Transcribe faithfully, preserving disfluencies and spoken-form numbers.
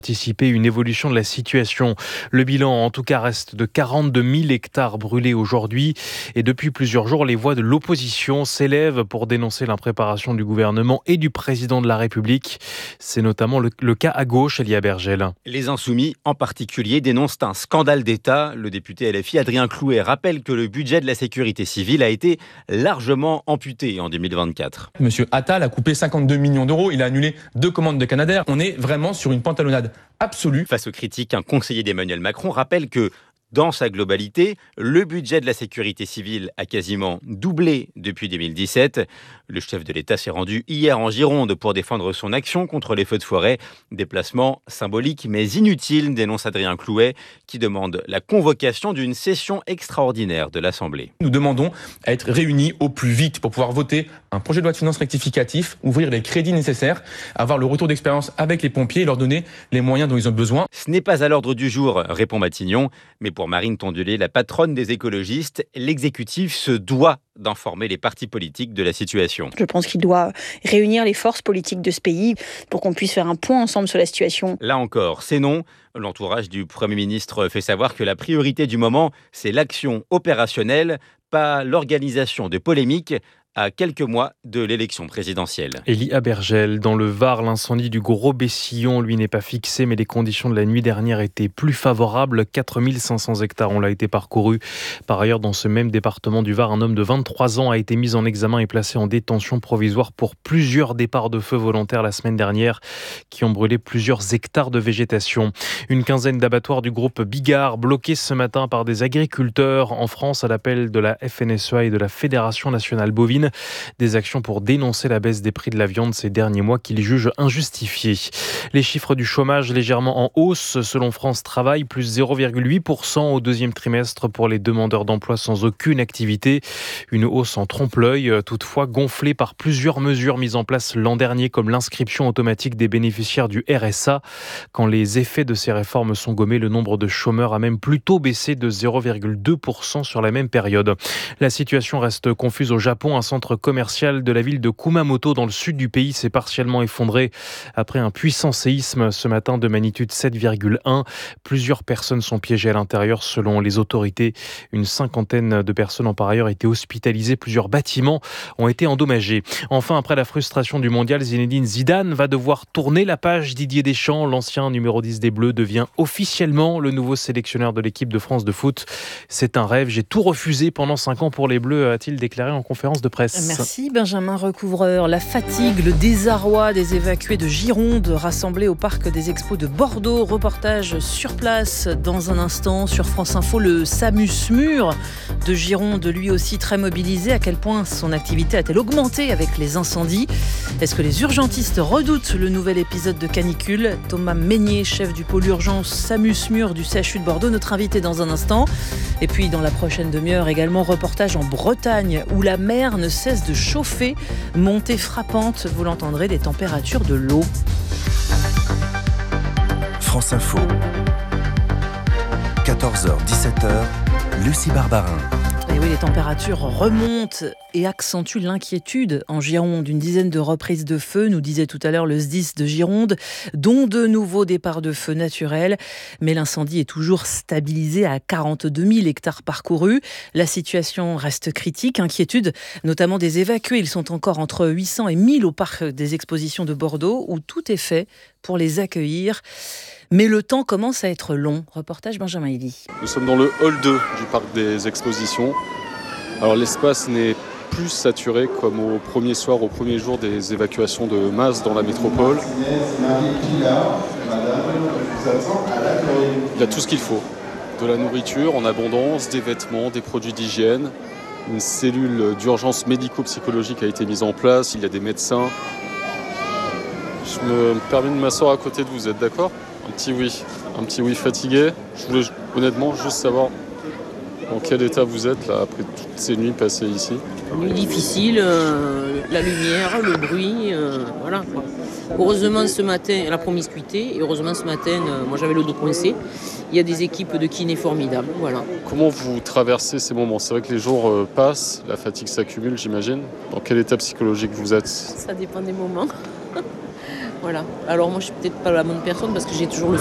Anticiper une évolution de la situation. Le bilan, en tout cas, reste de quarante-deux mille hectares brûlés aujourd'hui. Et depuis plusieurs jours, les voix de l'opposition s'élèvent pour dénoncer l'impréparation du gouvernement et du président de la République. C'est notamment le, le cas à gauche, Elia Bergel. Les Insoumis, en particulier, dénoncent un scandale d'État. Le député L F I Adrien Clouet rappelle que le budget de la sécurité civile a été largement amputé en deux mille vingt-quatre. Monsieur Attal a coupé cinquante-deux millions d'euros. Il a annulé deux commandes de Canadair. On est vraiment sur une pantalonnade absolue. Face aux critiques, un conseiller d'Emmanuel Macron rappelle que, dans sa globalité, le budget de la sécurité civile a quasiment doublé depuis deux mille dix-sept. Le chef de l'État s'est rendu hier en Gironde pour défendre son action contre les feux de forêt. Déplacement symbolique mais inutile, dénonce Adrien Clouet, qui demande la convocation d'une session extraordinaire de l'Assemblée. Nous demandons à être réunis au plus vite pour pouvoir voter un projet de loi de finances rectificatif, ouvrir les crédits nécessaires, avoir le retour d'expérience avec les pompiers et leur donner les moyens dont ils ont besoin. Ce n'est pas à l'ordre du jour, répond Matignon, mais pour Marine Tondelier, la patronne des écologistes, l'exécutif se doit d'informer les partis politiques de la situation. Je pense qu'il doit réunir les forces politiques de ce pays pour qu'on puisse faire un point ensemble sur la situation. Là encore, c'est non. L'entourage du Premier ministre fait savoir que la priorité du moment, c'est l'action opérationnelle, pas l'organisation de polémiques à quelques mois de l'élection présidentielle. Elia Bergel, dans le Var, l'incendie du Gros Bessillon, lui, n'est pas fixé, mais les conditions de la nuit dernière étaient plus favorables. quatre mille cinq cents hectares ont été parcourus. Par ailleurs, dans ce même département du Var, un homme de vingt-trois ans a été mis en examen et placé en détention provisoire pour plusieurs départs de feu volontaires la semaine dernière qui ont brûlé plusieurs hectares de végétation. Une quinzaine d'abattoirs du groupe Bigard bloqués ce matin par des agriculteurs en France à l'appel de la F N S E A et de la Fédération nationale bovine. Des actions pour dénoncer la baisse des prix de la viande ces derniers mois qu'ils jugent injustifiés. Les chiffres du chômage légèrement en hausse selon France Travail, plus zéro virgule huit pour cent au deuxième trimestre pour les demandeurs d'emploi sans aucune activité. Une hausse en trompe-l'œil, toutefois gonflée par plusieurs mesures mises en place l'an dernier comme l'inscription automatique des bénéficiaires du R S A. Quand les effets de ces réformes sont gommés, le nombre de chômeurs a même plutôt baissé de zéro virgule deux pour cent sur la même période. La situation reste confuse au Japon. Un centre commercial de la ville de Kumamoto dans le sud du pays s'est partiellement effondré après un puissant séisme ce matin de magnitude sept virgule un. Plusieurs personnes sont piégées à l'intérieur selon les autorités. Une cinquantaine de personnes ont par ailleurs été hospitalisées. Plusieurs bâtiments ont été endommagés. Enfin, après la frustration du mondial, Zinedine Zidane va devoir tourner la page. Didier Deschamps, l'ancien numéro dix des Bleus, devient officiellement le nouveau sélectionneur de l'équipe de France de foot. C'est un rêve, j'ai tout refusé pendant cinq ans pour les Bleus, a-t-il déclaré en conférence de presse. Merci Benjamin Recouvreur. La fatigue, le désarroi des évacués de Gironde rassemblés au parc des Expos de Bordeaux. Reportage sur place dans un instant sur France Info. Le SAMU-SMUR de Gironde, lui aussi très mobilisé. À quel point son activité a-t-elle augmenté avec les incendies ? Est-ce que les urgentistes redoutent le nouvel épisode de canicule ? Thomas Meignier, chef du pôle urgence SAMU-SMUR du C H U de Bordeaux, notre invité dans un instant. Et puis dans la prochaine demi-heure également, reportage en Bretagne où la mer ne cesse de chauffer, montée frappante, vous l'entendrez, des températures de l'eau. France Info, quatorze heures dix-sept heures, Lucie Barbarin. Et oui, les températures remontent et accentuent l'inquiétude en Gironde. Une dizaine de reprises de feu, nous disait tout à l'heure le S D I S de Gironde, dont de nouveaux départs de feu naturels. Mais l'incendie est toujours stabilisé à quarante-deux mille hectares parcourus. La situation reste critique. Inquiétude notamment des évacués. Ils sont encore entre huit cents et mille au parc des expositions de Bordeaux, où tout est fait pour les accueillir. Mais le temps commence à être long. Reportage Benjamin Elie. Nous sommes dans le hall deux du parc des expositions. Alors l'espace n'est plus saturé comme au premier soir, au premier jour des évacuations de masse dans la métropole. Il y a tout ce qu'il faut. De la nourriture en abondance, des vêtements, des produits d'hygiène. Une cellule d'urgence médico-psychologique a été mise en place. Il y a des médecins. Je me permets de m'asseoir à côté de vous, vous êtes d'accord ? Un petit oui, un petit oui fatigué. Je voulais honnêtement juste savoir dans quel état vous êtes là après toutes ces nuits passées ici. Nuit difficile, euh, la lumière, le bruit, euh, voilà quoi. Heureusement ce matin, la promiscuité, et heureusement ce matin, euh, moi j'avais le dos coincé. Il y a des équipes de kinés formidables, voilà. Comment vous traversez ces moments ? C'est vrai que les jours euh, passent, la fatigue s'accumule, j'imagine. Dans quel état psychologique vous êtes ? Ça dépend des moments. Voilà. Alors moi, je suis peut-être pas la bonne personne parce que j'ai toujours le